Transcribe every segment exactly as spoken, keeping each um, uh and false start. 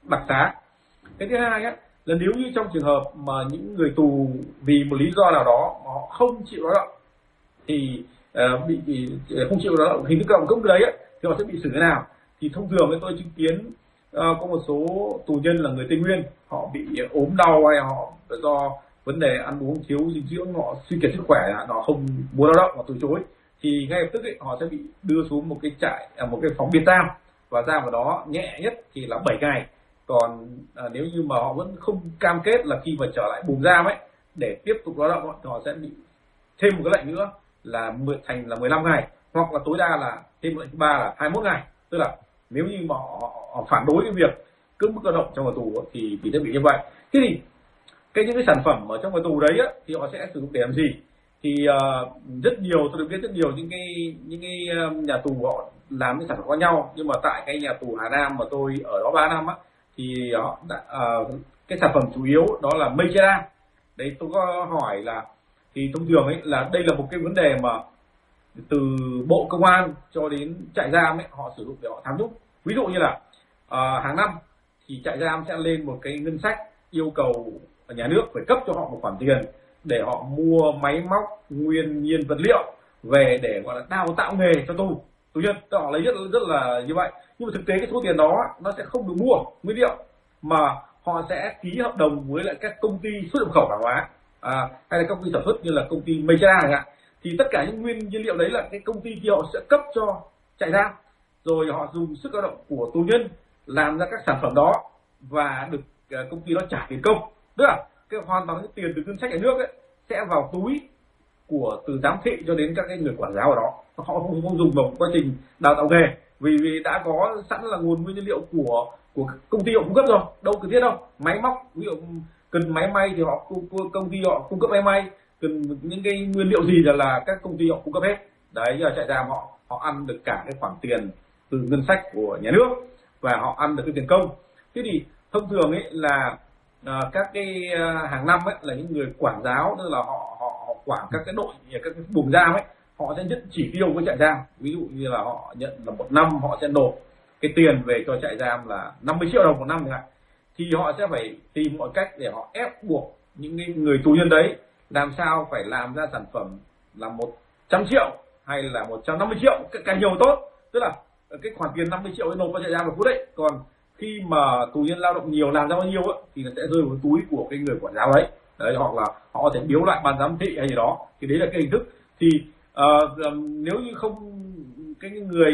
đặc xá. Cái thứ hai á, là nếu như trong trường hợp mà những người tù vì một lý do nào đó mà họ không chịu lao động thì uh, bị, bị không chịu lao động hình thức lao động cưỡng bức đấy á, thì họ sẽ bị xử thế nào? Thì thông thường tôi chứng kiến uh, có một số tù nhân là người Tây Nguyên, họ bị ốm đau hay họ do vấn đề ăn uống thiếu dinh dưỡng, họ suy kiệt sức khỏe, họ không muốn lao động, họ từ chối, thì ngay lập tức ấy, họ sẽ bị đưa xuống một cái trại, à, một cái phòng biệt giam, và giam vào đó nhẹ nhất thì là bảy ngày. Còn à, nếu như mà họ vẫn không cam kết là khi mà trở lại buồng giam ấy để tiếp tục lao động thì họ sẽ bị thêm một cái lệnh nữa là thành là mười lăm ngày, hoặc là tối đa là thêm lệnh thứ ba là hai mươi mốt ngày. Tức là nếu như mà họ, họ phản đối cái việc cưỡng bức lao động trong nhà tù thì thì sẽ bị như vậy. Thế thì cái những cái sản phẩm ở trong nhà tù đấy á, thì họ sẽ sử dụng để làm gì? Thì uh, rất nhiều, tôi được biết rất nhiều những cái những cái nhà tù họ làm những sản phẩm khác nhau, nhưng mà tại cái nhà tù Hà Nam mà tôi ở đó ba năm á, thì họ đã, uh, cái sản phẩm chủ yếu đó là mây che đan. Đấy, tôi có hỏi là thì thông thường ấy là đây là một cái vấn đề mà từ Bộ Công an cho đến trại giam ấy họ sử dụng để họ tham nhũng. Ví dụ như là uh, hàng năm thì trại giam sẽ lên một cái ngân sách yêu cầu nhà nước phải cấp cho họ một khoản tiền để họ mua máy móc, nguyên nhiên vật liệu về để gọi là đào tạo nghề cho tù tù nhân. Họ lấy rất rất là như vậy, nhưng mà thực tế cái số tiền đó nó sẽ không được mua nguyên liệu, mà họ sẽ ký hợp đồng với lại các công ty xuất nhập khẩu hàng hóa, à, hay là các công ty sản xuất như là công ty Mây Che Đan chẳng hạn. Thì tất cả những nguyên nhiên liệu đấy là cái công ty kia họ sẽ cấp cho trại giam, rồi họ dùng sức lao động của tù nhân làm ra các sản phẩm đó và được uh, công ty đó trả tiền công. Tức là cái hoàn toàn cái tiền từ ngân sách nhà nước ấy sẽ vào túi của từ giám thị cho đến các cái người quản giáo ở đó. Họ không, không dùng vào quá trình đào tạo nghề, vì vì đã có sẵn là nguồn nguyên liệu của của công ty họ cung cấp rồi, đâu cần thiết đâu. Máy móc, ví dụ cần máy may thì họ công ty họ cung cấp máy may, cần những cái nguyên liệu gì là là các công ty họ cung cấp hết. Đấy, giờ trại giam họ họ ăn được cả cái khoản tiền từ ngân sách của nhà nước và họ ăn được cái tiền công. Thế thì thông thường ấy là à, các cái à, hàng năm ấy là những người quản giáo, tức là họ họ, họ quản các cái đội, các cái buồng giam ấy, họ sẽ nhận chỉ tiêu với trại giam. Ví dụ như là họ nhận là một năm họ sẽ nộp cái tiền về cho trại giam là năm mươi triệu đồng một năm chẳng hạn, thì họ sẽ phải tìm mọi cách để họ ép buộc những người tù nhân đấy làm sao phải làm ra sản phẩm là một trăm triệu hay là một trăm năm mươi triệu, càng nhiều tốt. Tức là cái khoản tiền năm mươi triệu ấy nộp vào trại giam là phút đấy, còn khi mà tù nhân lao động nhiều làm ra bao nhiêu ấy, thì nó sẽ rơi vào túi của cái người quản giáo đấy. Đấy, hoặc là họ có thể biếu lại ban giám thị hay gì đó, thì đấy là cái hình thức. Thì uh, nếu như không cái người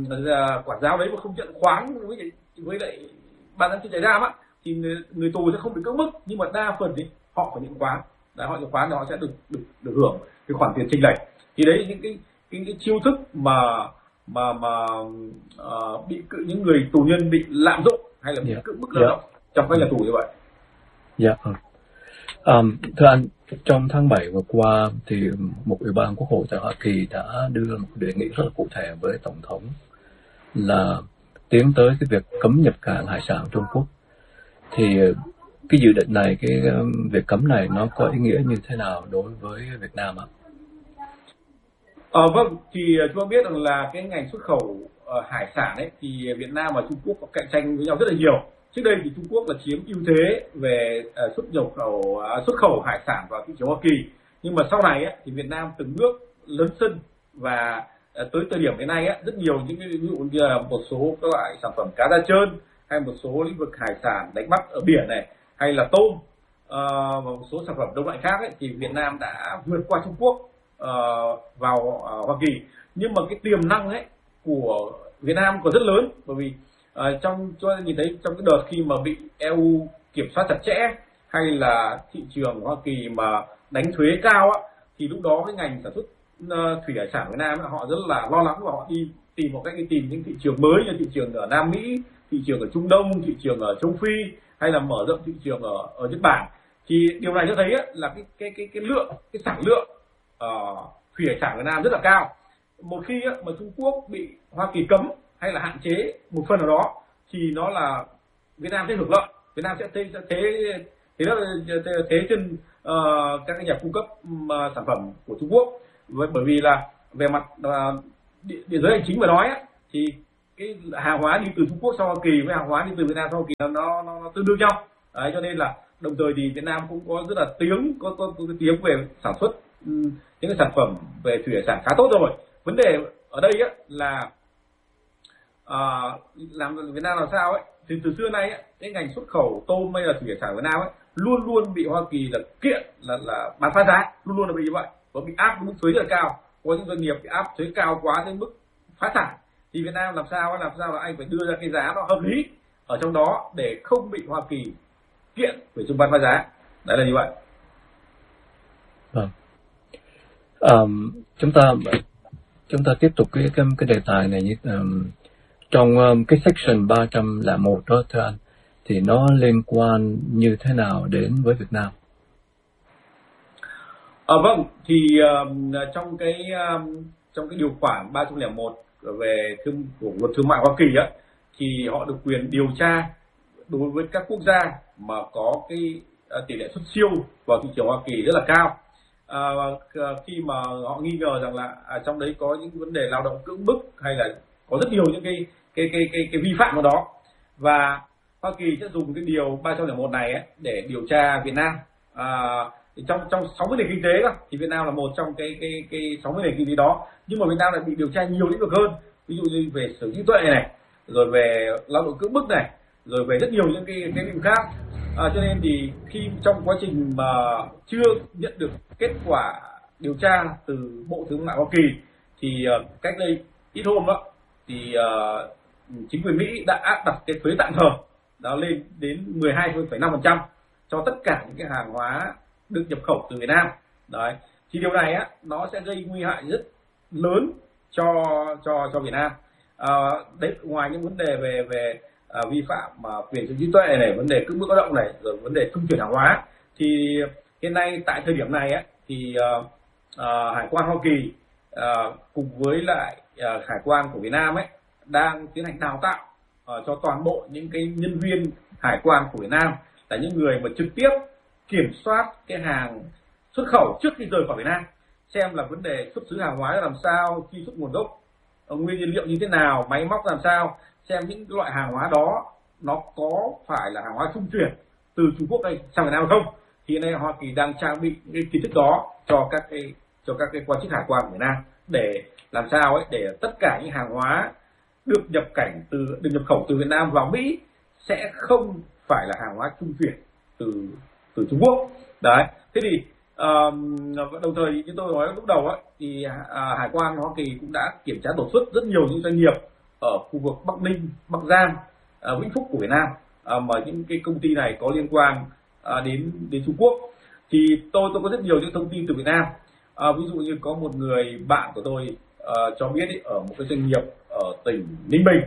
uh, quản giáo đấy mà không nhận khoán với với lại ban giám thị trại giam á, thì người, người tù sẽ không bị cưỡng bức, nhưng mà đa phần thì họ phải nhận khoán. Đấy, họ nhận khoán thì họ sẽ được được được hưởng cái khoản tiền chênh lệch. Thì đấy những cái cái, cái chiêu thức mà mà mà uh, bị những người tù nhân bị lạm dụng hay là bị yeah. cưỡng bức lao động yeah. trong các nhà tù như vậy. Dạ. Yeah. Um, thưa anh, trong tháng bảy vừa qua thì một ủy ban quốc hội tại Hoa Kỳ đã đưa một đề nghị rất là cụ thể với tổng thống là tiến tới cái việc cấm nhập cảng hải sản Trung Quốc. Thì cái dự định này, cái việc cấm này nó có ý nghĩa như thế nào đối với Việt Nam ạ? Ờ, vâng, thì chúng ta biết rằng là cái ngành xuất khẩu uh, hải sản ấy thì Việt Nam và Trung Quốc có cạnh tranh với nhau rất là nhiều. Trước đây thì Trung Quốc là chiếm ưu thế về uh, xuất nhập khẩu uh, xuất khẩu hải sản vào thị trường Hoa Kỳ, nhưng mà sau này ấy, thì Việt Nam từng bước lấn sân và uh, tới thời điểm hiện nay ấy, rất nhiều những cái ví dụ như là một số các loại sản phẩm cá da trơn hay một số lĩnh vực hải sản đánh bắt ở biển này hay là tôm uh, và một số sản phẩm đông lạnh khác ấy, thì Việt Nam đã vượt qua Trung Quốc uh, vào uh, Hoa Kỳ. Nhưng mà cái tiềm năng ấy của Việt Nam còn rất lớn, bởi vì uh, trong cho nhìn thấy trong cái đợt khi mà bị e u kiểm soát chặt chẽ hay là thị trường Hoa Kỳ mà đánh thuế cao á, thì lúc đó cái ngành sản xuất uh, thủy hải sản Việt Nam ấy, họ rất là lo lắng và họ đi tìm một cách đi tìm những thị trường mới như thị trường ở Nam Mỹ, thị trường ở Trung Đông, thị trường ở Châu Phi hay là mở rộng thị trường ở ở Nhật Bản. Thì điều này cho thấy ấy, là cái cái cái cái lượng cái sản lượng uh, thủy hải sản Việt Nam rất là cao. Một khi ấy, mà Trung Quốc bị Hoa Kỳ cấm hay là hạn chế một phần nào đó thì nó là Việt Nam sẽ hưởng lợi, Việt Nam sẽ thế thế thế đó thế, thế trên uh, các nhà cung cấp uh, sản phẩm của Trung Quốc. Bởi vì là về mặt uh, địa, địa giới hành chính mà nói ấy, thì cái hàng hóa đi từ Trung Quốc sang Hoa Kỳ với hàng hóa đi từ Việt Nam sang Hoa Kỳ nó nó, nó tương đương nhau. Đấy, cho nên là đồng thời thì Việt Nam cũng có rất là tiếng có, có, có cái tiếng về sản xuất um, những cái sản phẩm về thủy hải sản khá tốt rồi. Vấn đề ở đây á, là à, làm Việt Nam làm sao ấy thì từ xưa nay ấy, cái ngành xuất khẩu tôm hay là thủy hải sản Việt Nam ấy luôn luôn bị Hoa Kỳ là kiện là là bán phá giá, luôn luôn là bị như vậy, và bị áp mức thuế rất là cao. Có những doanh nghiệp bị áp thuế cao quá đến mức phá sản, thì Việt Nam làm sao ấy, làm sao là anh phải đưa ra cái giá nó hợp lý ở trong đó để không bị Hoa Kỳ kiện về chống bán phá giá. Đấy là như vậy. Vâng. Um, chúng ta chúng ta tiếp tục cái cái, cái đề tài này như um, trong um, cái section ba trăm lẻ một đó thưa anh, thì nó liên quan như thế nào đến với Việt Nam? À, vâng, thì um, trong cái um, trong cái điều khoản ba trăm lẻ một về thương của luật thương mại Hoa Kỳ á, thì họ được quyền điều tra đối với các quốc gia mà có cái uh, tỷ lệ xuất siêu vào thị trường Hoa Kỳ rất là cao. À, khi mà họ nghi ngờ rằng là à, trong đấy có những vấn đề lao động cưỡng bức hay là có rất nhiều những cái cái cái cái, cái vi phạm ở đó, và Hoa Kỳ sẽ dùng cái điều ba trăm lẻ một này ấy để điều tra Việt Nam. À, trong trong sáu mươi nền kinh tế đó thì Việt Nam là một trong cái cái cái sáu mươi nền kinh tế đó, nhưng mà Việt Nam lại bị điều tra nhiều lĩnh vực hơn, ví dụ như về sở hữu trí tuệ này, rồi về lao động cưỡng bức này, rồi về rất nhiều những cái cái lĩnh vực khác. À, cho nên thì khi trong quá trình mà chưa nhận được kết quả điều tra từ Bộ Thương mại Hoa Kỳ thì uh, cách đây ít hôm đó thì uh, chính quyền Mỹ đã áp đặt cái thuế tạm thời đó lên đến mười hai phẩy năm phần trăm cho tất cả những cái hàng hóa được nhập khẩu từ Việt Nam. Đấy, thì điều này á nó sẽ gây nguy hại rất lớn cho cho cho Việt Nam. À, đấy, ngoài những vấn đề về về À, vi phạm mà quyền sở hữu trí tuệ này, vấn đề cưỡng bức lao động này, rồi vấn đề trung chuyển hàng hóa, thì hiện nay tại thời điểm này ấy, thì uh, uh, Hải quan Hoa Kỳ uh, cùng với lại uh, Hải quan của Việt Nam ấy đang tiến hành đào tạo uh, cho toàn bộ những cái nhân viên hải quan của Việt Nam, là những người mà trực tiếp kiểm soát cái hàng xuất khẩu trước khi rời khỏi Việt Nam, xem là vấn đề xuất xứ hàng hóa làm sao, truy xuất nguồn gốc, uh, nguyên nhiên liệu như thế nào, máy móc làm sao, xem những loại hàng hóa đó nó có phải là hàng hóa trung chuyển từ Trung Quốc đây sang Việt Nam không. Thì hiện nay Hoa Kỳ đang trang bị cái kiến thức đó cho các cái cho các cái quan chức hải quan của Việt Nam, để làm sao ấy để tất cả những hàng hóa được nhập cảnh từ được nhập khẩu từ Việt Nam vào Mỹ sẽ không phải là hàng hóa trung chuyển từ từ Trung Quốc. Đấy, thế thì um, đồng thời như tôi nói lúc đầu ấy, thì uh, Hải quan Hoa Kỳ cũng đã kiểm tra đột xuất rất nhiều những doanh nghiệp ở khu vực Bắc Ninh, Bắc Giang, uh, Vĩnh Phúc của Việt Nam, uh, mà những cái công ty này có liên quan uh, đến đến Trung Quốc. Thì tôi tôi có rất nhiều những thông tin từ Việt Nam. Uh, ví dụ như có một người bạn của tôi uh, cho biết ấy, ở một cái doanh nghiệp ở tỉnh Ninh Bình,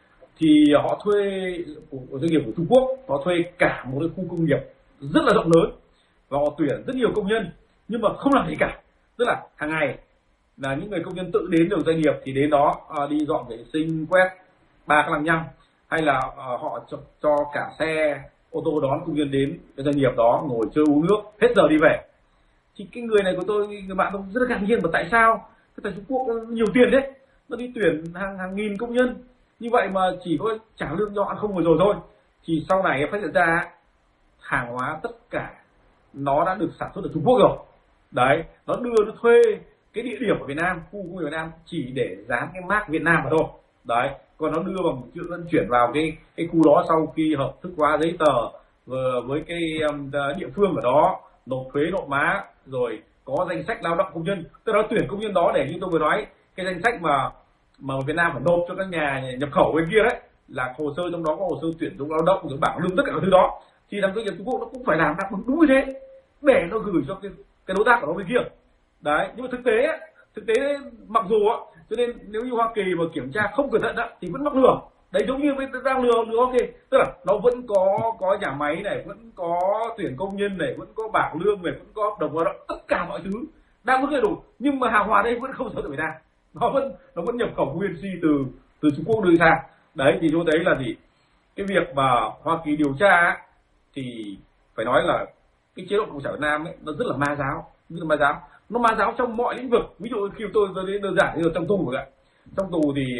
thì họ thuê của doanh nghiệp của Trung Quốc, họ thuê cả một cái khu công nghiệp rất là rộng lớn và họ tuyển rất nhiều công nhân, nhưng mà không làm gì cả, tức là hàng ngày là những người công nhân tự đến được doanh nghiệp thì đến đó uh, đi dọn vệ sinh, quét ba cái lăng nhăng, hay là uh, họ cho, cho cả xe ô tô đón công nhân đến cái doanh nghiệp đó ngồi chơi uống nước, hết giờ đi về. Thì cái người này của tôi, người bạn tôi rất là ngạc nhiên, mà tại sao cái thằng Trung Quốc nhiều tiền đấy, nó đi tuyển hàng hàng nghìn công nhân như vậy mà chỉ có trả lương cho ăn không vừa rồi thôi. Thì sau này phát hiện ra hàng hóa tất cả nó đã được sản xuất ở Trung Quốc rồi. Đấy, nó đưa nó thuê cái địa điểm ở Việt Nam, khu công nghiệp Việt Nam chỉ để dán cái mác Việt Nam mà thôi. Đấy, còn nó đưa bằng chuyện vận chuyển vào cái cái khu đó sau khi hợp thức hóa giấy tờ vừa với cái um, địa phương ở đó, nộp thuế nộp má, rồi có danh sách lao động công nhân, tức là tuyển công nhân đó để như tôi vừa nói, cái danh sách mà mà Việt Nam phải nộp cho các nhà nhập khẩu bên kia đấy, là hồ sơ trong đó có hồ sơ tuyển dụng lao động, rồi bảng lương, tất cả các thứ đó, thì thằng doanh nghiệp Trung Quốc nó cũng phải làm đáp ứng đúng như thế để nó gửi cho cái cái đối tác của nó bên kia. Đấy, nhưng mà thực tế thực tế mặc dù á, cho nên nếu như Hoa Kỳ mà kiểm tra không cẩn thận á thì vẫn mắc lừa. Đấy, giống như đang lừa lừa Hoa Kỳ, tức là nó vẫn có có nhà máy này, vẫn có tuyển công nhân này, vẫn có bảng lương này, vẫn có hợp đồng lao động, tất cả mọi thứ đang vẫn đầy đủ, nhưng mà hàng hóa đây vẫn không xuất được Việt Nam, nó vẫn nó vẫn nhập khẩu nguyên si từ từ Trung Quốc đưa sang. Đấy, thì chỗ đấy là gì, cái việc mà Hoa Kỳ điều tra ấy, thì phải nói là cái chế độ cộng sản Việt Nam ấy nó rất là ma giáo, rất là ma giáo, nó ma giáo trong mọi lĩnh vực. Ví dụ khi tôi tôi đến đơn giản như là trong tù vậy, trong tù thì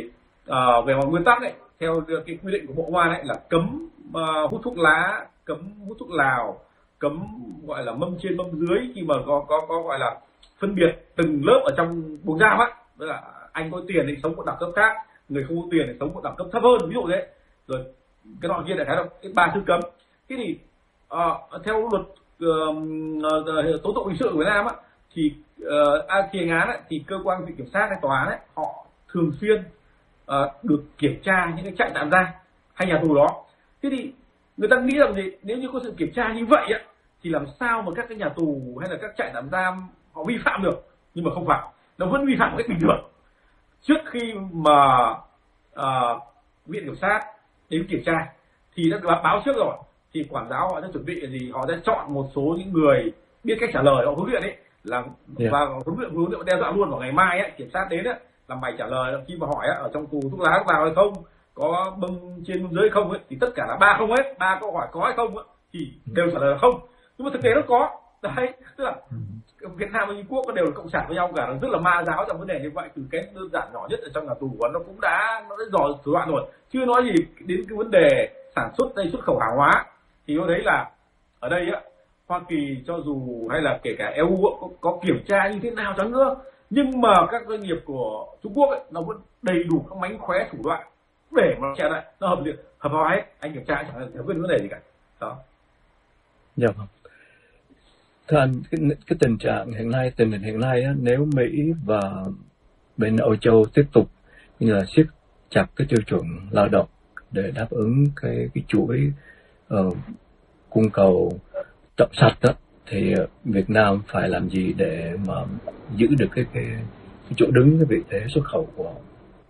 uh, về mặt nguyên tắc ấy, theo cái quy định của Bộ Công an ấy là cấm uh, hút thuốc lá, cấm hút thuốc lào, cấm gọi là mâm trên mâm dưới khi mà có có có gọi là phân biệt từng lớp ở trong buồng giam á, tức là anh có tiền thì sống một đẳng cấp khác, người không có tiền thì sống một đẳng cấp thấp hơn, ví dụ thế. Rồi cái nọ kia đại khái là cái ba thứ cấm. Thế thì uh, theo luật uh, uh, tố tụng hình sự của Việt Nam á, thì uh, à, thi hành án ấy, thì cơ quan viện kiểm sát hay tòa án ấy, họ thường xuyên uh, được kiểm tra những cái trại tạm giam hay nhà tù đó. Thế thì người ta nghĩ rằng gì, nếu như có sự kiểm tra như vậy á, thì làm sao mà các cái nhà tù hay là các trại tạm giam họ vi phạm được, nhưng mà không phải, nó vẫn vi phạm một cách bình thường. Trước khi mà uh, viện kiểm sát đến kiểm tra thì đã báo trước rồi, thì quản giáo họ đã chuẩn bị là gì, họ đã chọn một số những người biết cách trả lời, họ huấn luyện ấy là yeah. và huấn luyện huấn luyện đe dọa luôn vào ngày mai ấy, kiểm sát đến ấy, là mày trả lời khi mà hỏi ấy, ở trong tù thuốc lá thuốc lào hay không, có bưng trên bưng dưới không ấy, thì tất cả là ba không hết, ba câu hỏi có hay không ấy, thì đều trả lời là không. Nhưng mà thực tế nó có đấy, tức là Việt Nam và Trung Quốc nó đều là cộng sản với nhau cả, nó rất là ma giáo trong vấn đề như vậy. Từ cái đơn giản nhỏ nhất ở trong nhà tù của nó cũng đã nó đã dò thủ đoạn rồi, chưa nói gì đến cái vấn đề sản xuất hay xuất khẩu hàng hóa. Thì tôi thấy là ở đây á, Hoa Kỳ cho dù hay là kể cả e u có, có kiểm tra như thế nào chăng nữa, nhưng mà các doanh nghiệp của Trung Quốc ấy, nó vẫn đầy đủ các mánh khóe thủ đoạn để mà che lại, nó hợp lý hợp hóa hết, anh kiểm tra chẳng hạn giải quyết vấn đề gì cả đó. Dạ vâng. Thưa anh, cái, cái tình trạng hiện nay, tình hình hiện nay á, nếu Mỹ và bên Âu Châu tiếp tục như là siết chặt cái tiêu chuẩn lao động để đáp ứng cái cái chuỗi uh, cung cầu trọng sạch đó, thì Việt Nam phải làm gì để mà giữ được cái cái, cái chỗ đứng, cái vị thế xuất khẩu của họ?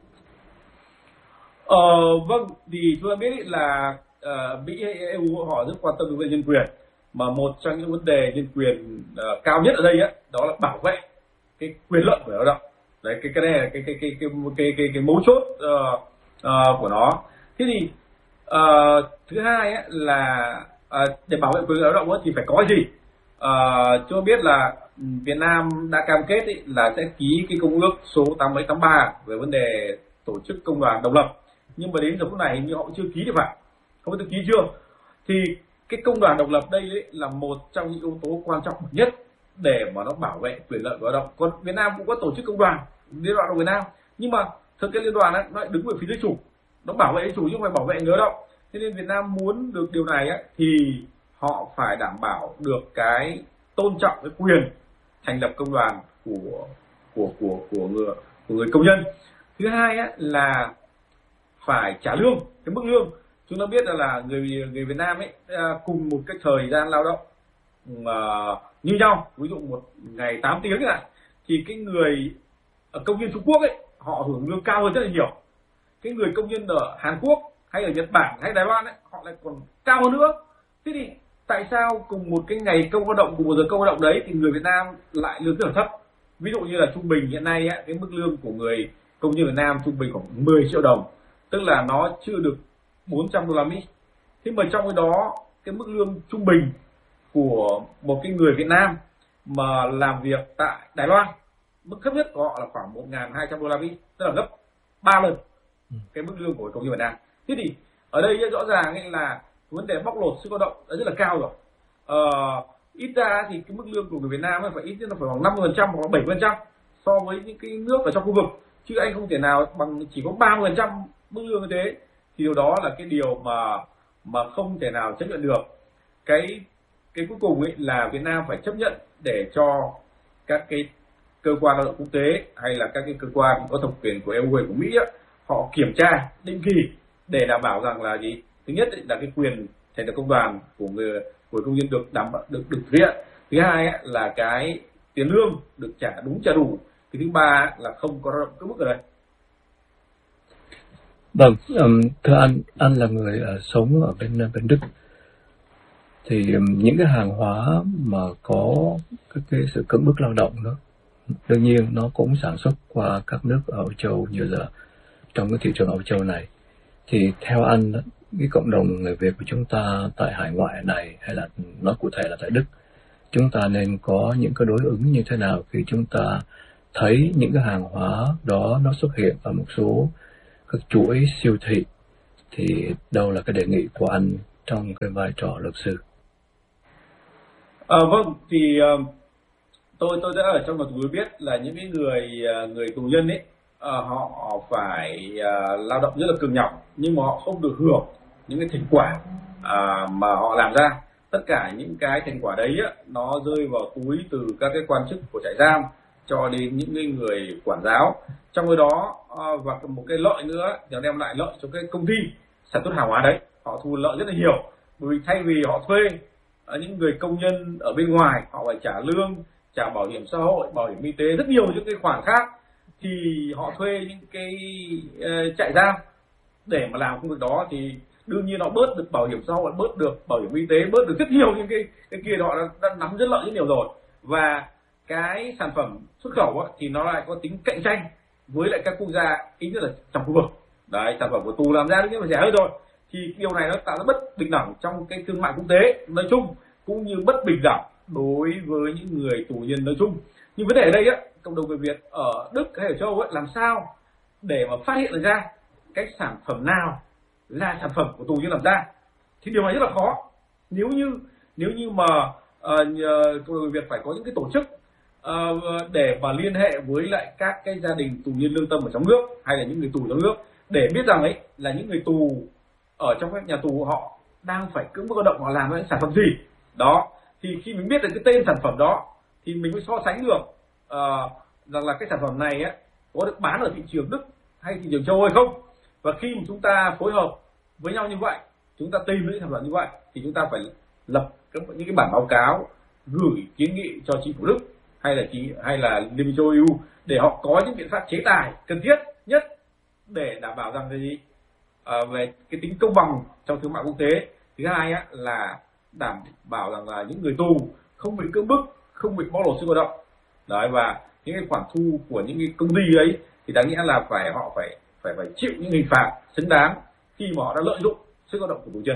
Ờ, vâng, thì chúng ta biết là uh, Mỹ hay e u họ rất quan tâm đến nhân quyền, mà một trong những vấn đề nhân quyền uh, cao nhất ở đây á, đó là bảo vệ cái quyền lợi của lao động. Đấy, cái cái này là cái cái cái cái cái cái, cái, cái mấu chốt uh, uh, của nó. Thế thì uh, thứ hai á, là uh, để bảo vệ quyền lợi lao động á, thì phải có gì? Uh, chúng ta biết là Việt Nam đã cam kết ý, là sẽ ký cái công ước số tám mấy tám ba về vấn đề tổ chức công đoàn độc lập, nhưng mà đến giờ phút này như họ chưa ký được phải, không biết ký chưa? Thì cái công đoàn độc lập đây ấy là một trong những yếu tố quan trọng nhất để mà nó bảo vệ quyền lợi của lao động. Còn Việt Nam cũng có tổ chức công đoàn, Liên đoàn Lao động Việt Nam, nhưng mà thực cái liên đoàn ấy, nó lại đứng về phía giới chủ, nó bảo vệ giới chủ chứ không phải bảo vệ người lao động. Thế nên Việt Nam muốn được điều này ấy, thì họ phải đảm bảo được cái tôn trọng cái quyền thành lập công đoàn của của của của người của người công nhân. Thứ hai ấy, là phải trả lương, cái mức lương. Chúng ta biết là, là người người Việt Nam ấy cùng một cái thời gian lao động uh, như nhau, ví dụ một ngày tám tiếng như này, thì cái người ở công nhân Trung Quốc ấy họ hưởng lương cao hơn rất là nhiều. Cái người công nhân ở Hàn Quốc hay ở Nhật Bản hay Đài Loan ấy họ lại còn cao hơn nữa. Thế thì tại sao cùng một cái ngày công lao động, cùng một giờ công lao động đấy thì người Việt Nam lại lương rất là thấp? Ví dụ như là trung bình hiện nay ấy, cái mức lương của người công nhân Việt Nam trung bình khoảng mười triệu đồng, tức là nó chưa được bốn trăm đô la Mỹ. Thế mà trong cái đó cái mức lương trung bình của một cái người Việt Nam mà làm việc tại Đài Loan, mức thấp nhất của họ là khoảng một nghìn hai trăm đô la Mỹ, tức là gấp ba lần cái mức lương của công nhân Việt Nam. Thế thì ở đây rõ ràng ấy là vấn đề bóc lột sức lao động đã rất là cao rồi. Ờ, ít ra thì cái mức lương của người Việt Nam phải ít nhất là phải khoảng năm mươi phần trăm hoặc bảy mươi phần trăm so với những cái nước ở trong khu vực, chứ anh không thể nào bằng chỉ có ba mươi phần trăm mức lương như thế. Thì điều đó là cái điều mà mà không thể nào chấp nhận được. Cái cái cuối cùng ấy là Việt Nam phải chấp nhận để cho các cái cơ quan lao động quốc tế hay là các cái cơ quan có thẩm quyền của e u hay của Mỹ ấy, họ kiểm tra định kỳ để đảm bảo rằng là gì? Thứ nhất ấy, là cái quyền thành lập công đoàn của người của công nhân được đảm bảo được được thực hiện. Thứ hai ấy, là cái tiền lương được trả đúng trả đủ. Cái thứ ba là không có lao động cưỡng bức ở đây. Vâng, um, thưa anh, anh là người uh, sống ở bên bên Đức, thì um, những cái hàng hóa mà có cái, cái sự cưỡng bức lao động đó, đương nhiên nó cũng sản xuất qua các nước ở Âu Châu như là trong cái thị trường Âu Châu này. Thì theo anh, cái cộng đồng người Việt của chúng ta tại hải ngoại này, hay là nói cụ thể là tại Đức, chúng ta nên có những cái đối ứng như thế nào khi chúng ta thấy những cái hàng hóa đó nó xuất hiện ở một số các chuỗi siêu thị, thì đâu là cái đề nghị của anh trong cái vai trò luật sư? À, vâng, thì uh, tôi tôi đã ở trong luật tù biết là những cái người người tù nhân ấy, uh, họ, họ phải uh, lao động rất là cực nhọc, nhưng mà họ không được hưởng những cái thành quả uh, mà họ làm ra. Tất cả những cái thành quả đấy á, nó rơi vào túi từ các cái quan chức của trại giam cho đến những cái người quản giáo. Trong cái đó uh, và một cái lợi nữa thì nó đem lại lợi cho cái công ty sản xuất hàng hóa đấy, họ thu lợi rất là nhiều. Bởi vì thay vì họ thuê uh, những người công nhân ở bên ngoài, họ phải trả lương, trả bảo hiểm xã hội, bảo hiểm y tế, rất nhiều những cái khoản khác, thì họ thuê những cái uh, trại giam để mà làm công việc đó, thì đương nhiên họ bớt được bảo hiểm xã hội, bớt được bảo hiểm y tế, bớt được rất nhiều những cái cái kia, họ đã, đã nắm rất lợi rất nhiều rồi. Và cái sản phẩm xuất khẩu á, thì nó lại có tính cạnh tranh với lại các quốc gia ít nhất là trong khu vực đấy. Sản phẩm của tù làm ra đương nhiên là rẻ hơn rồi, thì điều này nó tạo ra bất bình đẳng trong cái thương mại quốc tế nói chung, cũng như bất bình đẳng đối với những người tù nhân nói chung. Nhưng vấn đề ở đây á, cộng đồng người Việt ở Đức hay ở châu Âu ấy, làm sao để mà phát hiện ra cái sản phẩm nào là sản phẩm của tù nhân làm ra, thì điều này rất là khó. Nếu như nếu như mà uh, cộng đồng người Việt phải có những cái tổ chức uh, để mà liên hệ với lại các cái gia đình tù nhân lương tâm ở trong nước, hay là những người tù trong nước, để biết rằng ấy là những người tù ở trong các nhà tù họ đang phải cưỡng bức lao động, họ làm những sản phẩm gì đó, thì khi mình biết được cái tên sản phẩm đó thì mình mới so sánh được uh, rằng là cái sản phẩm này ấy, có được bán ở thị trường Đức hay thị trường châu Âu hay không. Và khi mà chúng ta phối hợp với nhau như vậy, chúng ta tìm những sản phẩm như vậy, thì chúng ta phải lập những cái bản báo cáo gửi kiến nghị cho chính phủ Đức hay là chỉ hay là Liên minh châu e u để họ có những biện pháp chế tài cần thiết nhất để đảm bảo rằng cái gì à, về cái tính công bằng trong thương mại quốc tế. Thứ hai á, là đảm bảo rằng là những người tù không bị cưỡng bức, không bị bóc lột sức lao động đấy, và những cái khoản thu của những cái công ty ấy thì đáng nghĩa là phải họ phải phải phải chịu những hình phạt xứng đáng khi mà họ đã lợi dụng sức lao động của tù nhân.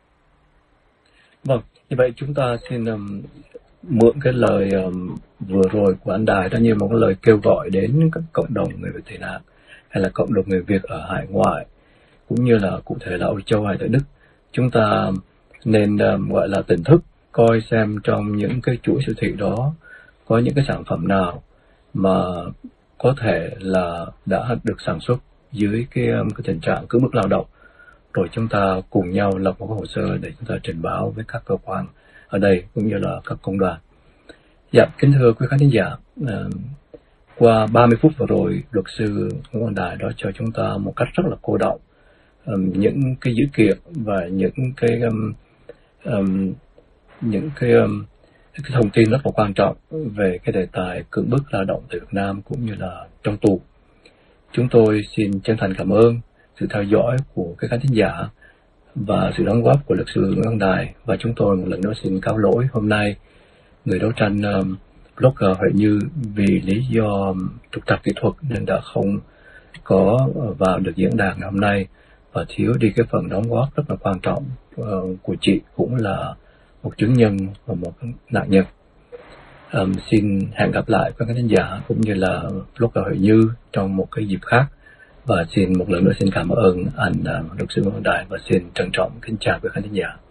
Vâng, như vậy chúng ta xin um, mượn cái lời um, vừa rồi của anh Đài đó như một cái lời kêu gọi đến các cộng đồng người Việt tị nạn hay là cộng đồng người Việt ở hải ngoại, cũng như là cụ thể là Âu Châu hay tại Đức. Chúng ta nên um, gọi là tỉnh thức coi xem trong những cái chuỗi siêu thị đó có những cái sản phẩm nào mà có thể là đã được sản xuất dưới cái, cái tình trạng cưỡng bức lao động, rồi chúng ta cùng nhau lập một cái hồ sơ để chúng ta trình báo với các cơ quan ở đây cũng như là các công đoàn. Dạ, kính thưa quý khán thính giả, uh, qua ba mươi phút vừa rồi, luật sư Nguyễn Quang Đài đã cho chúng ta một cách rất là cô đọng um, những cái dữ kiện và những cái um, um, những cái, um, cái thông tin rất là quan trọng về cái đề tài cưỡng bức lao động tại Việt Nam cũng như là trong tù. Chúng tôi xin chân thành cảm ơn sự theo dõi của các khán thính giả và sự đóng góp của luật sư Nguyễn Quang Đài, và chúng tôi một lần nữa xin cáo lỗi hôm nay người đấu tranh um, blogger Huệ Như vì lý do trục trặc kỹ thuật nên đã không có vào được diễn đàn ngày hôm nay và thiếu đi cái phần đóng góp rất là quan trọng uh, của chị, cũng là một chứng nhân và một nạn nhân. Um, xin hẹn gặp lại các khán giả cũng như là blogger Huệ Như trong một cái dịp khác, và xin một lần nữa xin cảm ơn anh uh, luật sư Nguyễn Quang Đài và xin trân trọng kính chào quý khán giả.